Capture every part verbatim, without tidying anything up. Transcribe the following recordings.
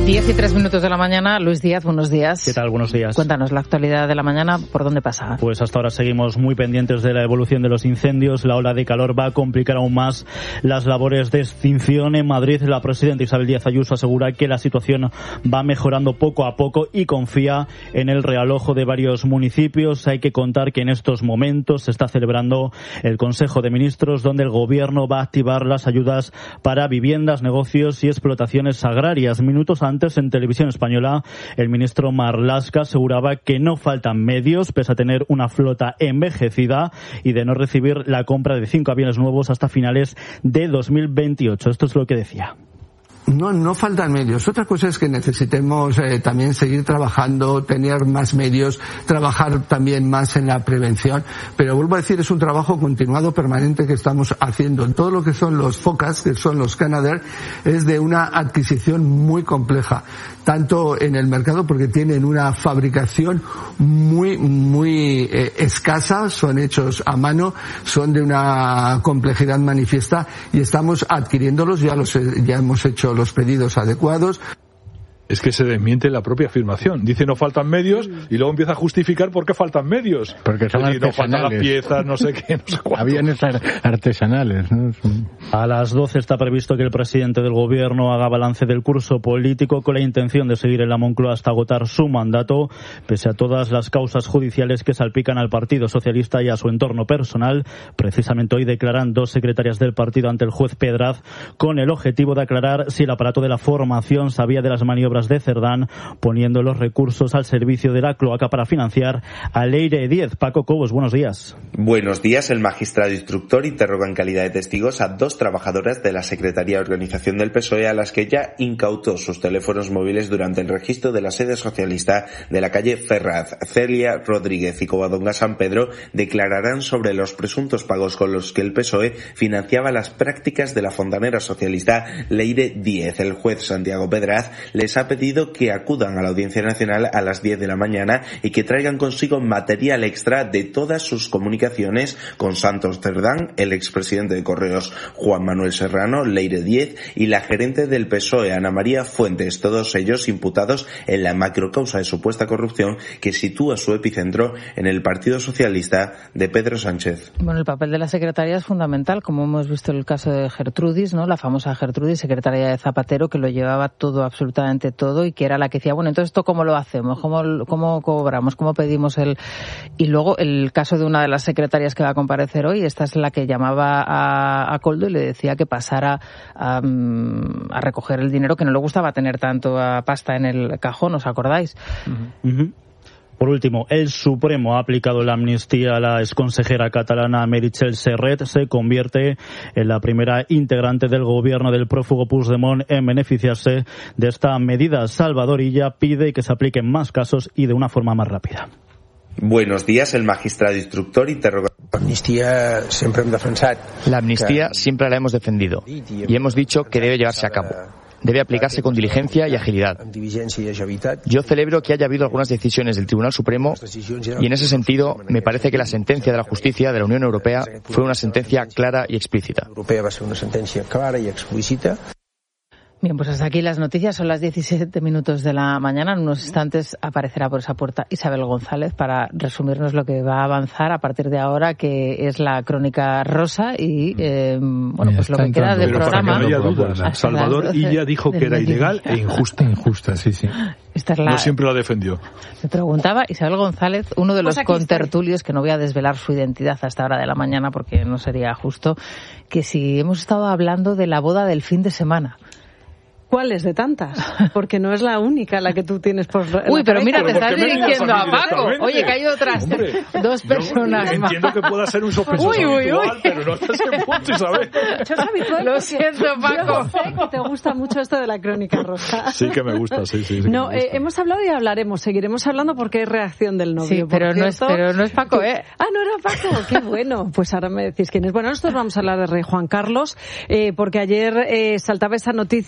diez y tres minutos de la mañana. Luis Díaz, buenos días. ¿Qué tal? Buenos días. Cuéntanos la actualidad de la mañana, ¿por dónde pasa? Pues hasta ahora seguimos muy pendientes de la evolución de los incendios. La ola de calor va a complicar aún más las labores de extinción. En Madrid, la presidenta Isabel Díaz Ayuso asegura que la situación va mejorando poco a poco y confía en el realojo de varios municipios. Hay que contar que en estos momentos se está celebrando el Consejo de Ministros, donde el Gobierno va a activar las ayudas para viviendas, negocios y explotaciones agrarias. Minutos antes, en Televisión Española, el ministro Marlaska aseguraba que no faltan medios, pese a tener una flota envejecida y de no recibir la compra de cinco aviones nuevos hasta finales de dos mil veintiocho. Esto es lo que decía. No, no faltan medios. Otra cosa es que necesitemos eh, también seguir trabajando, tener más medios, trabajar también más en la prevención. Pero vuelvo a decir, es un trabajo continuado, permanente que estamos haciendo. Todo lo que son los FOCAS, que son los Canadair, es de una adquisición muy compleja. Tanto en el mercado, porque tienen una fabricación muy, muy eh, escasa, son hechos a mano, son de una complejidad manifiesta y estamos adquiriéndolos, ya los ya hemos hecho los pedidos adecuados. Es que se desmiente la propia afirmación. Dice no faltan medios y luego empieza a justificar por qué faltan medios. Porque son artesanales. No faltan las piezas, no sé qué, no sé cuánto. Aviones artesanales, ¿no? A las doce está previsto que el presidente del Gobierno haga balance del curso político con la intención de seguir en la Moncloa hasta agotar su mandato, pese a todas las causas judiciales que salpican al Partido Socialista y a su entorno personal. Precisamente hoy declaran dos secretarias del partido ante el juez Pedraz con el objetivo de aclarar si el aparato de la formación sabía de las maniobras de Cerdán, poniendo los recursos al servicio de la cloaca para financiar a Leire Díez. Paco Cobos, buenos días. Buenos días. El magistrado instructor interroga en calidad de testigos a dos trabajadoras de la Secretaría de Organización del P S O E a las que ya incautó sus teléfonos móviles durante el registro de la sede socialista de la calle Ferraz. Celia Rodríguez y Covadonga San Pedro declararán sobre los presuntos pagos con los que el P S O E financiaba las prácticas de la fontanera socialista Leire Díez. El juez Santiago Pedraz les ha pedido que acudan a la Audiencia Nacional a las diez de la mañana y que traigan consigo material extra de todas sus comunicaciones con Santos Cerdán, el expresidente de Correos Juan Manuel Serrano, Leire Díez, y la gerente del P S O E, Ana María Fuentes, todos ellos imputados en la macrocausa de supuesta corrupción que sitúa su epicentro en el Partido Socialista de Pedro Sánchez. Bueno, el papel de la secretaria es fundamental, como hemos visto en el caso de Gertrudis, ¿no? La famosa Gertrudis, secretaria de Zapatero, que lo llevaba todo, absolutamente todo, y que era la que decía, bueno, entonces, ¿esto cómo lo hacemos? ¿Cómo, cómo cobramos? ¿Cómo pedimos el...? Y luego el caso de una de las secretarias que va a comparecer hoy, esta es la que llamaba a, a Koldo y le decía que pasara a, a recoger el dinero, que no le gustaba tener tanto a pasta en el cajón, ¿os acordáis? Uh-huh. Uh-huh. Por último, el Supremo ha aplicado la amnistía a la exconsejera catalana Meritxell Serret. Se convierte en la primera integrante del gobierno del prófugo Puigdemont en beneficiarse de esta medida. Salvador Illa pide que se apliquen más casos y de una forma más rápida. Buenos días. El magistrado instructor interroga. La amnistía siempre hemos defensado. La amnistía siempre la hemos defendido y hemos dicho que debe llevarse a cabo. Debe aplicarse con diligencia y agilidad. Yo celebro que haya habido algunas decisiones del Tribunal Supremo y en ese sentido me parece que la sentencia de la justicia de la Unión Europea fue una sentencia clara y explícita. Bien, pues hasta aquí las noticias. Son las diecisiete minutos de la mañana. En unos instantes aparecerá por esa puerta Isabel González para resumirnos lo que va a avanzar a partir de ahora, que es la crónica rosa y, eh, bueno, pues lo que queda del programa. Pero para que no haya dudas, Salvador Illa dijo que era ilegal e injusta. Injusta, sí, sí. Esta es la... No siempre la defendió. Me preguntaba Isabel González, uno de los pues contertulios, que no voy a desvelar su identidad a esta hora de la mañana porque no sería justo, que si hemos estado hablando de la boda del fin de semana. ¿Cuáles de tantas? Porque no es la única la que tú tienes por... Uy, pero mira, te ¿Pero estás dirigiendo a Paco. Oye, que hay otras Hombre, dos personas yo más. Entiendo que pueda ser un sospechoso Uy, uy, habitual, uy. pero no hasta ese punto, Isabel. Lo siento, Paco. Yo sé que te gusta mucho esto de la crónica rosa. Sí que me gusta, sí, sí. sí No, me gusta. eh, hemos hablado y hablaremos, seguiremos hablando porque hay reacción del novio. Sí, pero por no, es, cierto. pero no es Paco, ¿eh? Ah, no era Paco, qué bueno. Pues ahora me decís quién es. Bueno, nosotros vamos a hablar de Rey Juan Carlos, eh, porque ayer eh, saltaba esa noticia y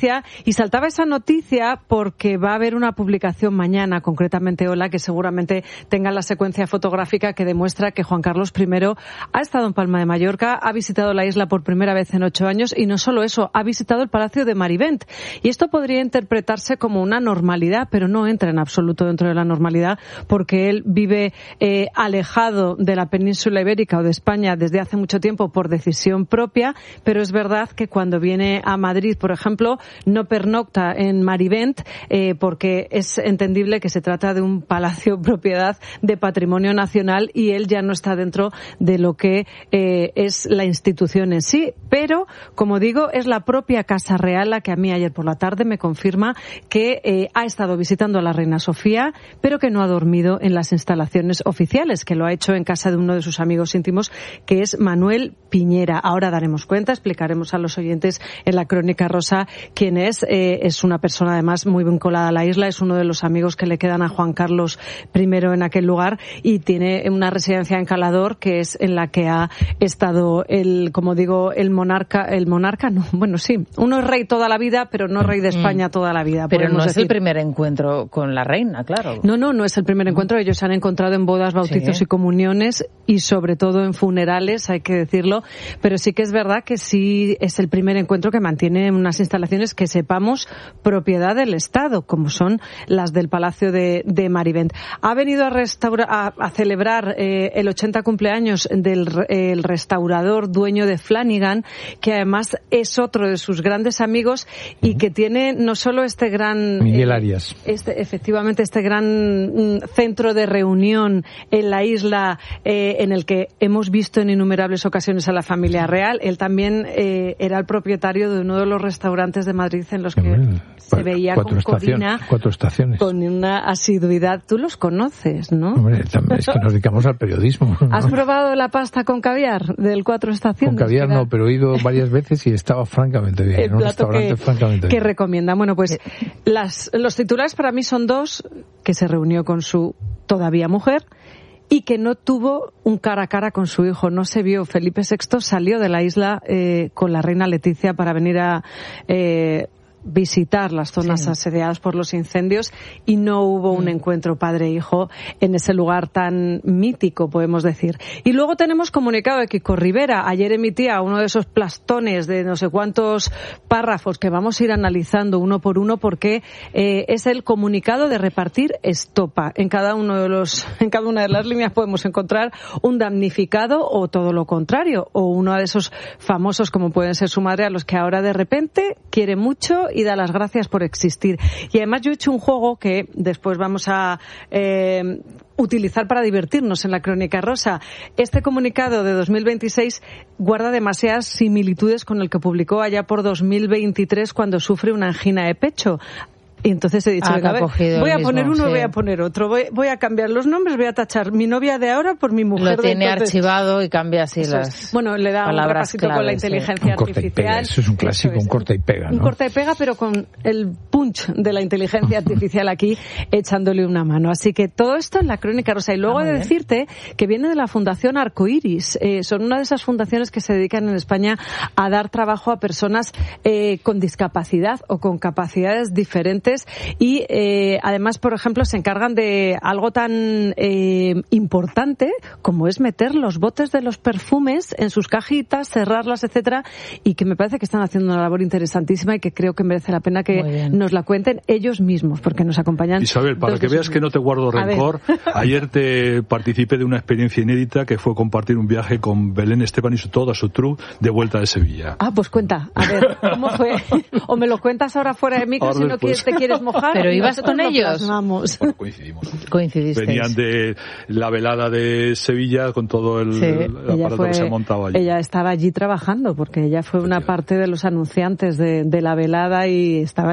Y saltaba esa noticia porque va a haber una publicación mañana, concretamente Hola, que seguramente tenga la secuencia fotográfica que demuestra que Juan Carlos primero ha estado en Palma de Mallorca, ha visitado la isla por primera vez en ocho años y no solo eso, ha visitado el Palacio de Marivent. Y esto podría interpretarse como una normalidad, pero no entra en absoluto dentro de la normalidad porque él vive eh, alejado de la península ibérica o de España desde hace mucho tiempo por decisión propia, pero es verdad que cuando viene a Madrid, por ejemplo, no pernocta en Marivent eh, porque es entendible que se trata de un palacio propiedad de patrimonio nacional y él ya no está dentro de lo que eh, es la institución en sí. Pero, como digo, es la propia Casa Real la que a mí ayer por la tarde me confirma que eh, ha estado visitando a la reina Sofía, pero que no ha dormido en las instalaciones oficiales, que lo ha hecho en casa de uno de sus amigos íntimos, que es Manuel Piñera. Ahora daremos cuenta, explicaremos a los oyentes en la Crónica Rosa quién es. Eh, es una persona además muy vinculada a la isla, es uno de los amigos que le quedan a Juan Carlos primero en aquel lugar y tiene una residencia en Calador, que es en la que ha estado el, como digo, el monarca, el monarca, no, bueno sí, uno es rey toda la vida, pero no rey de España mm. toda la vida. Pero no es decir. el primer encuentro con la reina, claro. No, no, no es el primer encuentro. Ellos se han encontrado en bodas, bautizos sí. y comuniones y sobre todo en funerales, hay que decirlo. Pero sí que es verdad que sí es el primer encuentro que mantiene unas instalaciones que sepamos propiedad del Estado, como son las del Palacio de, de Marivent. Ha venido a, restaura, a, a celebrar eh, el ochenta cumpleaños del el restaurador dueño de Flanagan, que además es otro de sus grandes amigos y que tiene no solo este gran... Miguel Arias. Eh, este, efectivamente, este gran mm, centro de reunión en la isla eh, en el que hemos visto en innumerables ocasiones a la familia real. Él también eh, era el propietario de uno de los restaurantes de Madrid en los que bueno, se veía con Corina cuatro estaciones. Con una asiduidad. Tú los conoces, ¿no? Hombre, es que nos dedicamos al periodismo. ¿Has probado la pasta con caviar del Cuatro Estaciones? Con caviar no, pero he ido varias veces y estaba francamente bien. El en un restaurante que, francamente que bien. recomienda. Bueno, pues las, los titulares para mí son dos, que se reunió con su todavía mujer y que no tuvo un cara a cara con su hijo. No se vio. Felipe sexto salió de la isla eh, con la reina Leticia para venir a... Eh, visitar las zonas sí. asediadas por los incendios y no hubo un encuentro padre-hijo en ese lugar tan mítico, podemos decir. Y luego tenemos comunicado de Kiko Rivera. Ayer emitía uno de esos plastones de no sé cuántos párrafos que vamos a ir analizando uno por uno porque eh, es el comunicado de repartir estopa. En cada uno de los, en cada una de las líneas podemos encontrar un damnificado o todo lo contrario, o uno de esos famosos como pueden ser su madre a los que ahora de repente quiere mucho y da las gracias por existir. Y además yo he hecho un juego que después vamos a eh, utilizar para divertirnos en la Crónica Rosa. Este comunicado de dos mil veintiséis guarda demasiadas similitudes con el que publicó allá por dos mil veintitrés cuando sufre una angina de pecho. Y entonces he dicho, ah, venga, a ver, voy a mismo, poner uno, sí. voy a poner otro, voy, voy a cambiar los nombres, voy a tachar mi novia de ahora por mi mujer. Lo tiene de entonces. Archivado y cambia así Eso las es. Bueno, le da un repasito claves, con la inteligencia sí. artificial. Un corta y pega, eso es un clásico, es. un corta y pega, ¿no? Un corta y pega, pero con el punch de la inteligencia artificial aquí echándole una mano. Así que todo esto en la Crónica Rosa. Y luego ah, he de decirte que viene de la Fundación Arcoiris. Eh, son una de esas fundaciones que se dedican en España a dar trabajo a personas eh, con discapacidad o con capacidades diferentes y Eh, además, por ejemplo, se encargan de algo tan eh, importante como es meter los botes de los perfumes en sus cajitas, cerrarlas, etcétera, y que me parece que están haciendo una labor interesantísima y que creo que merece la pena que nos la cuenten ellos mismos, porque nos acompañan. Isabel, para que veas que no te guardo rencor, ayer te participé de una experiencia inédita que fue compartir un viaje con Belén Esteban y su, toda su troupe de vuelta de Sevilla. Ah, pues cuenta, a ver, ¿cómo fue? O me lo cuentas ahora fuera de micro si no quieres, te quieres mojar. Pero ibas con ellos. Bueno, coincidimos. Coincidisteis. Venían de la velada de Sevilla con todo el, sí, el aparato fue, que se ha montado allí. Ella estaba allí trabajando porque ella fue una parte de los anunciantes de, de la velada y estaba, no sé si era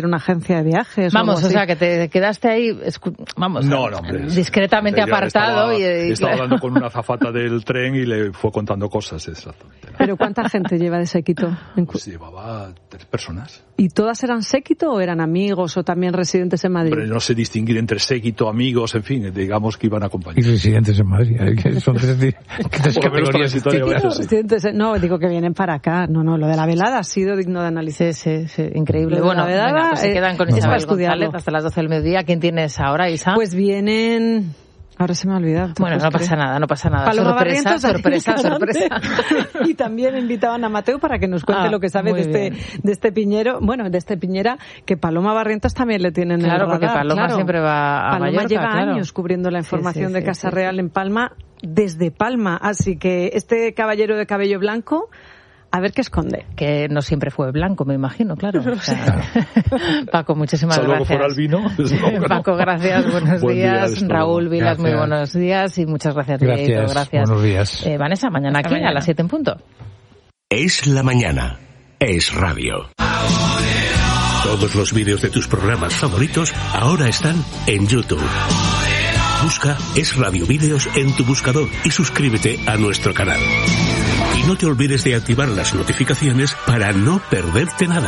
hacer una agencia de viajes. Vamos, o, o sea, que te quedaste ahí, escu- vamos, no, no, hombre, discretamente ella apartado. Estaba, y, y estaba claro. hablando con una azafata del tren y le fue contando cosas, exactamente. ¿Pero cuánta gente lleva de séquito? Pues llevaba tres personas. ¿Y todas eran séquito o eran amigos o también residentes en Madrid? Pero no sé distinguir entre séquito, amigos, en fin, digamos que iban a acompañar. Y residentes en Madrid, que son tres, tres categorías distintas. Residentes, no, digo que vienen para acá. No, no, lo de la velada ha sido digno de análisis. Sí, sí, sí, increíble. Lo Bueno, de la velada, venga, pues se quedan con eh, Isabel es para González hasta las doce del mediodía. ¿Quién tienes ahora, Isa? Pues vienen... Ahora se me ha olvidado. Bueno, no pasa nada, no pasa nada. Paloma sorpresa, Barrientos, sorpresa, sorpresa. Y también invitaban a Mateo para que nos cuente Ah, lo que sabe de este, de este piñero, bueno, de este piñera, que Paloma Barrientos también le tienen en el Claro, radar. porque Paloma claro. siempre va a Paloma Mallorca, lleva claro. años cubriendo la información Sí, sí, de sí, Casa sí, Real sí. en Palma, desde Palma. Así que este caballero de cabello blanco, a ver qué esconde. Que no siempre fue blanco, me imagino, claro. O sea, Paco, muchísimas Salvo gracias. que fuera el vino. No, Paco, no. gracias, buenos Buen día, días. Raúl Vilas, muy Gracias. buenos días y muchas gracias, Gracias, Miguelito, gracias. buenos días. Eh, Vanessa, mañana Hasta aquí mañana. a las siete en punto. Es la mañana. Es radio. Todos los vídeos de tus programas favoritos ahora están en YouTube. Busca Es Radio Vídeos en tu buscador y suscríbete a nuestro canal. Y no te olvides de activar las notificaciones para no perderte nada.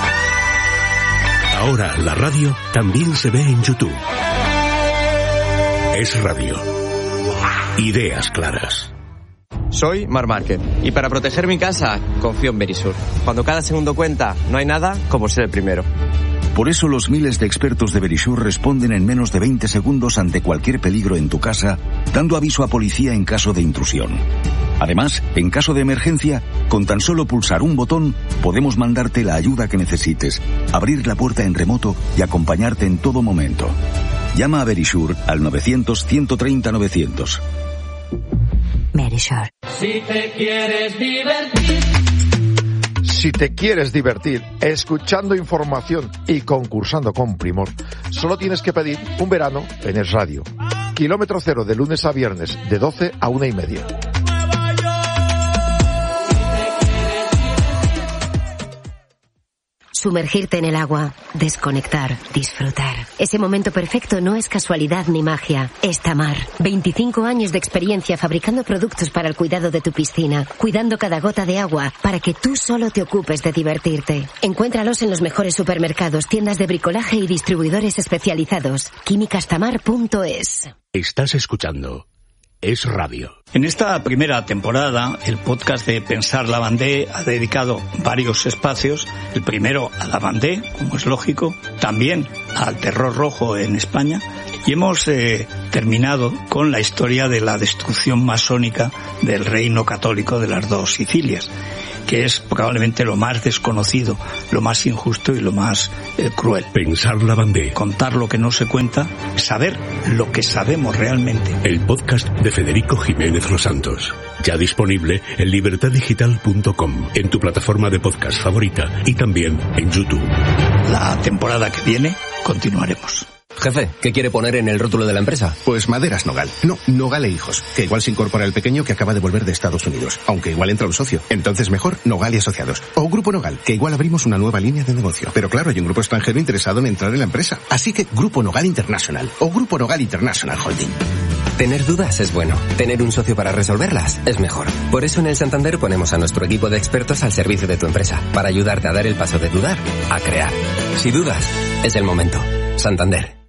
Ahora la radio también se ve en YouTube. Es Radio. Ideas claras. Soy Mar Márquez y para proteger mi casa confío en Verisur. Cuando cada segundo cuenta, no hay nada como ser el primero. Por eso los miles de expertos de Verisur responden en menos de veinte segundos ante cualquier peligro en tu casa, dando aviso a policía en caso de intrusión. Además, en caso de emergencia, con tan solo pulsar un botón, podemos mandarte la ayuda que necesites, abrir la puerta en remoto y acompañarte en todo momento. Llama a Verisur al novecientos, ciento treinta, novecientos. Verisur. Si te quieres divertir. Si te quieres divertir escuchando información y concursando con primor, solo tienes que pedir un verano en Es Radio. Kilómetro cero de lunes a viernes, de doce a una y media. Sumergirte en el agua, desconectar, disfrutar. Ese momento perfecto no es casualidad ni magia, es Tamar. veinticinco años de experiencia fabricando productos para el cuidado de tu piscina, cuidando cada gota de agua para que tú solo te ocupes de divertirte. Encuéntralos en los mejores supermercados, tiendas de bricolaje y distribuidores especializados. químicas tamar punto es. Estás escuchando Es Radio. En esta primera temporada, el podcast de Pensar Lavandé ha dedicado varios espacios. El primero a Lavandé, como es lógico, también al terror rojo en España. Y hemos eh, terminado con la historia de la destrucción masónica del reino católico de las dos Sicilias, que es probablemente lo más desconocido, lo más injusto y lo más eh, cruel. Pensar Lavandé. Contar lo que no se cuenta, saber lo que sabemos realmente. El podcast de Federico Jiménez Los Santos. Ya disponible en libertad digital punto com, en tu plataforma de podcast favorita y también en YouTube. La temporada que viene continuaremos. Jefe, ¿qué quiere poner en el rótulo de la empresa? Pues Maderas Nogal. No, Nogal e Hijos. Que igual se incorpora el pequeño que acaba de volver de Estados Unidos. Aunque igual entra un socio. Entonces mejor Nogal y Asociados. O Grupo Nogal, que igual abrimos una nueva línea de negocio. Pero claro, hay un grupo extranjero interesado en entrar en la empresa. Así que Grupo Nogal International. O Grupo Nogal International Holding. Tener dudas es bueno. Tener un socio para resolverlas es mejor. Por eso en el Santander ponemos a nuestro equipo de expertos al servicio de tu empresa. Para ayudarte a dar el paso de dudar a crear. Si dudas, es el momento. Santander.